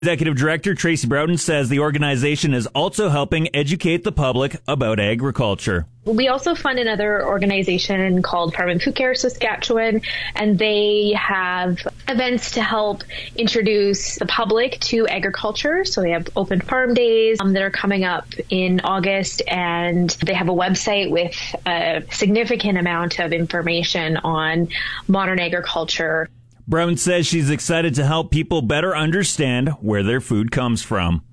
Executive Director Tracy Broughton says the organization is also helping educate the public about agriculture. We also fund another organization called Farm and Food Care Saskatchewan, and they have events to help introduce the public to agriculture. So they have open farm days that are coming up in August, and they have a website with a significant amount of information on modern agriculture. Brown says she's excited to help people better understand where their food comes from.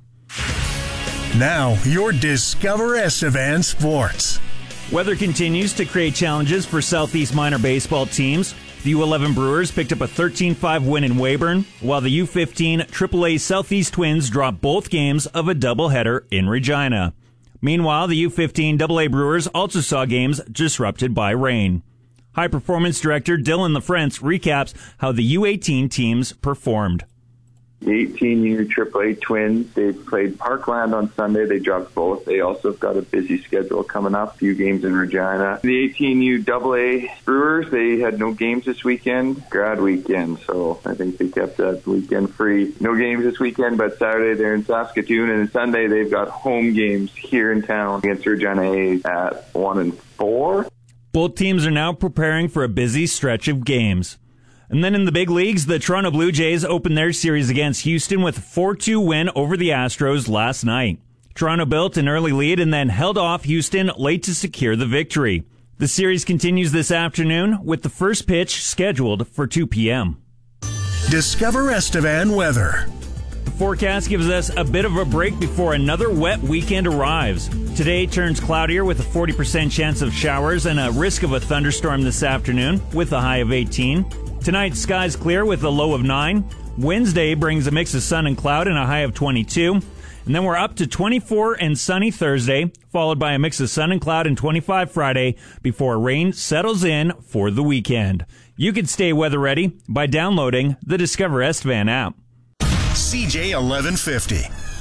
Now, your Discover Estevan Sports. Weather continues to create challenges for Southeast minor baseball teams. The U11 Brewers picked up a 13-5 win in Weyburn, while the U15 AAA Southeast Twins dropped both games of a doubleheader in Regina. Meanwhile, the U15 AA Brewers also saw games disrupted by rain. High Performance Director Dylan LaFrance recaps how the U18 teams performed. The 18U AAA Twins, they played Parkland on Sunday. They dropped both. They also have got a busy schedule coming up, a few games in Regina. The 18U AA Brewers, they had no games this weekend, grad weekend, so I think they kept that weekend free. No games this weekend, but Saturday they're in Saskatoon, and Sunday they've got home games here in town against Regina A at 1 and 4. Both teams are now preparing for a busy stretch of games. And then in the big leagues, the Toronto Blue Jays opened their series against Houston with a 4-2 win over the Astros last night. Toronto built an early lead and then held off Houston late to secure the victory. The series continues this afternoon with the first pitch scheduled for 2 p.m. Discover Estevan weather. The forecast gives us a bit of a break before another wet weekend arrives. Today turns cloudier with a 40% chance of showers and a risk of a thunderstorm this afternoon with a high of 18. Tonight, skies clear with a low of 9. Wednesday brings a mix of sun and cloud and a high of 22. And then we're up to 24 and sunny Thursday, followed by a mix of sun and cloud and 25 Friday before rain settles in for the weekend. You can stay weather ready by downloading the Discover Estevan app. CJ 1150.